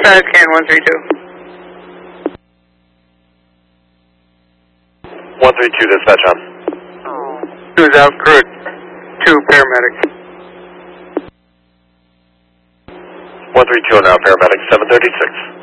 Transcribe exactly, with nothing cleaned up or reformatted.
Uh, scan one three two. one three two, dispatch on. Who's out, crew? Two paramedics. one three two now, paramedic seven thirty-six.